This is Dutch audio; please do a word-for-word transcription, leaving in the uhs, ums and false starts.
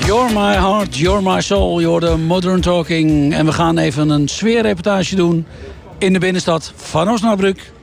You're my heart, you're my soul, you're the Modern Talking. En we gaan even een sfeerreportage doen in de binnenstad van Osnabrück.